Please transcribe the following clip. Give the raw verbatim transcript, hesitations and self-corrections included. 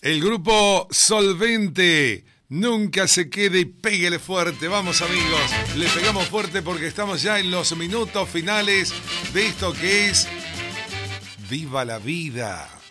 El grupo Solvente, nunca se quede y péguele fuerte. Vamos amigos, le pegamos fuerte porque estamos ya en los minutos finales de esto que es Viva la Vida.